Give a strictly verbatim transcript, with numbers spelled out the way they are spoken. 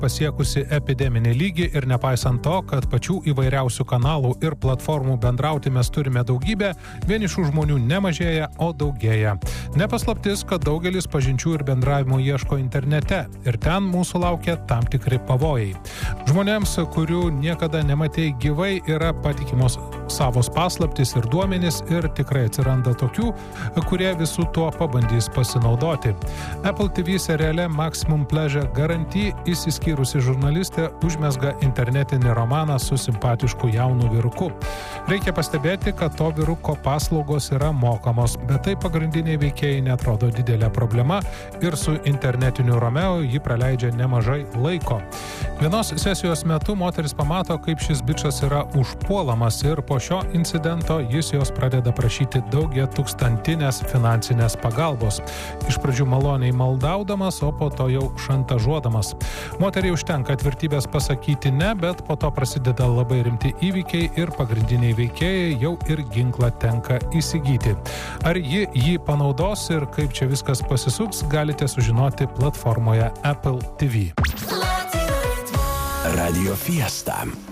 pasiekusi epideminį lygį ir nepaisant to, kad pačių įvairiausių kanalų ir platformų bendrauti mes turime daugybę, vienišų žmonių nemažėja, o daugėja. Nepaslaptis, kad daugelis pažinčių ir bendravimo ieško internete ir ten mūsų laukia tam tikri pavojai. Žmonėms, kurių niekada nematei gyvai, yra patikimos savos paslaptis ir duomenys ir tikrai atsiranda tokių, kurie visų tuo pabandys pasinaudoti. Apple T V seriale Maximum Pleasure Guarantee įsiskyrusi žurnalistė užmezga internetinį romaną su simpatišku jaunu vyruku. Reikia pastebėti, kad to vyruko paslaugos yra mokamos, bet tai pagrindiniai veikėjai netrodo didelė problema ir su internetiniu Romeo ji praleidžia nemažai laiko. Vienos sesijos metu moteris pamato, kaip šis bičas yra užpuolamas ir po šio incidento jis jos pradeda prašyti daugia tūkstantinės finansinės pagalbos. Iš pradžių maloniai maldaudamas, o po to jau šantažuodamas. Moteriai užtenka tvirtybės pasakyti ne, bet po to prasideda labai rimti įvykiai ir pagrindiniai veikėjai jau ir ginklą tenka įsigyti. Ar ji jį panaudos ir kaip čia viskas pasisuks, galite sužinoti platformoje Apple T V. Radio Fiesta.